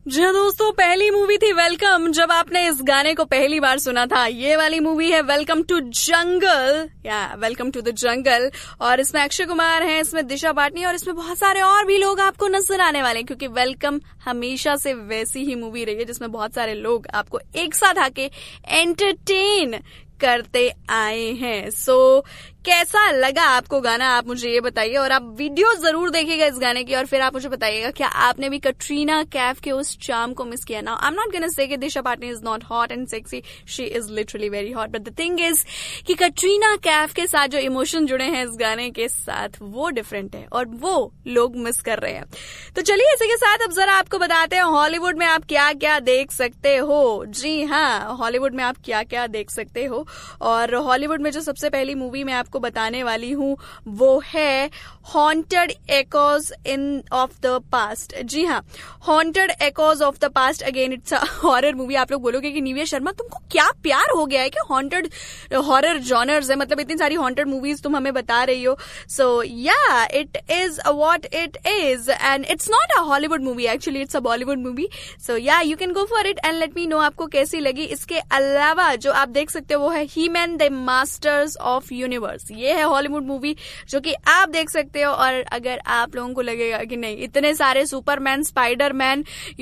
जी हाँ दोस्तों, पहली मूवी थी वेलकम। जब आपने इस गाने को पहली बार सुना था, ये वाली मूवी है वेलकम टू जंगल, या वेलकम टू द जंगल। और इसमें अक्षय कुमार है, इसमें दिशा पाटनी और इसमें बहुत सारे और भी लोग आपको नजर आने वाले हैं, क्योंकि वेलकम हमेशा से वैसी ही मूवी रही है जिसमें बहुत सारे लोग आपको एक साथ आके एंटरटेन करते आए हैं। सो कैसा लगा आपको गाना, आप मुझे ये बताइए। और आप वीडियो जरूर देखिएगा इस गाने की और फिर आप मुझे बताइएगा क्या आपने भी कटरीना कैफ के उस चार्म को मिस किया। Now I am not gonna say कि दिशा Patni is not hot and sexy, she is literally very hot, but the thing is कि कटरीना कैफ के साथ जो इमोशन जुड़े हैं इस गाने के साथ वो डिफरेंट है और वो लोग मिस कर रहे हैं। तो चलिए इसी के साथ अब जरा आपको बताते हैं हॉलीवुड में आप क्या क्या देख सकते हो। जी हाँ, हॉलीवुड में आप क्या क्या देख सकते हो। और हॉलीवुड में जो सबसे पहली मूवी मैं आपको बताने वाली हूँ वो है haunted echoes in of the past. जी हाँ, haunted echoes of the past. Again it's a horror movie. आप लोग बोलोगे कि निव्या शर्मा तुमको क्या प्यार हो गया है कि हॉन्टेड हॉरर जॉनर्स है, मतलब इतनी सारी हॉन्टेड मूवीज तुम हमें बता रही हो। सो या it is what it is and it's not a Hollywood movie, actually it's a Bollywood movie. सो या you can go for it and let me know आपको कैसी लगी। इसके अलावा जो आप देख सकते हो वो है ही man the masters of universe. ये है हॉलीवुड मूवी जो कि आप देख सकते हो। और अगर आप लोगों को लगेगा कि नहीं इतने सारे सुपरमैन, स्पाइडरमैन,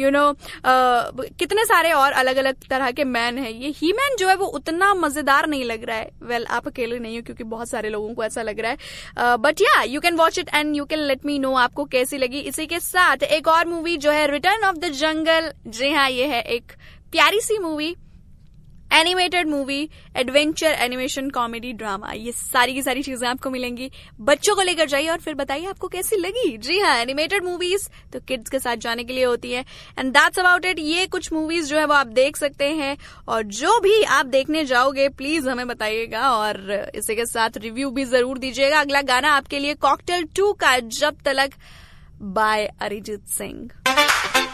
कितने सारे और अलग अलग तरह के मैन है, ये ही मैन जो है वो उतना मजेदार नहीं लग रहा है। वेल आप अकेले नहीं हो क्योंकि बहुत सारे लोगों को ऐसा लग रहा है, बट या you can watch it and you can let me know आपको कैसी लगी। इसी के साथ एक और मूवी जो है रिटर्न ऑफ द जंगल। जी हाँ, ये है एक प्यारी सी movie, animated movie, adventure, animation, comedy, drama, ये सारी की सारी चीजें आपको मिलेंगी। बच्चों को लेकर जाइए और फिर बताइए आपको कैसी लगी। जी हाँ, एनिमेटेड मूवीज तो किड्स के साथ जाने के लिए होती है एंड दैट्स अबाउट इट। ये कुछ मूवीज जो है वो आप देख सकते हैं और जो भी आप देखने जाओगे प्लीज हमें बताइएगा और इसी के साथ रिव्यू भी जरूर दीजिएगा। अगला गाना आपके लिए कॉकटेल 2 का जब तलक बाय अरिजीत सिंह।